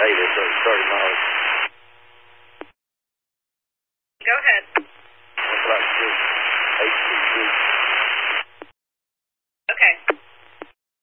Hey, this is 30 miles. Go ahead. That's what I see. HTC.